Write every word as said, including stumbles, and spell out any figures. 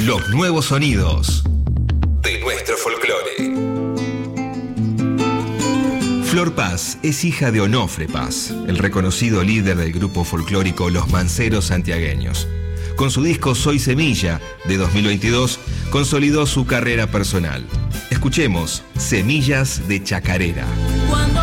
Los nuevos sonidos de nuestro folclore. Flor Paz es hija de Onofre Paz, el reconocido líder del grupo folclórico Los Manceros Santiagueños. Con su disco Soy Semilla, de dos mil veintidós, consolidó su carrera personal. Escuchemos Semillas de Chacarera.